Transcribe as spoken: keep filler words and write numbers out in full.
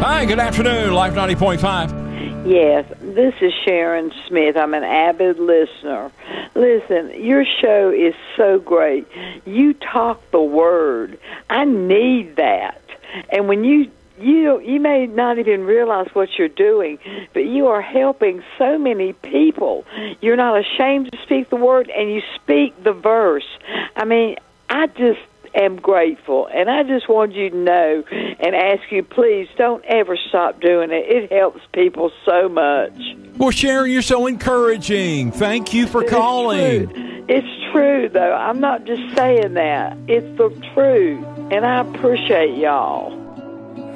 Hi, good afternoon, Life ninety point five. Yes, this is Sharon Smith. I'm an avid listener. Listen, your show is so great. You talk the word. I need that. And when you you you may not even realize what you're doing, but you are helping so many people. You're not ashamed to speak the word, and you speak the verse. I mean, I just am grateful, and I just want you to know and ask you, please don't ever stop doing it. It helps people so much. Well, Sharon, you're so encouraging. Thank you for It's calling. true. It's true, though. I'm not just saying that. It's the truth, and I appreciate y'all.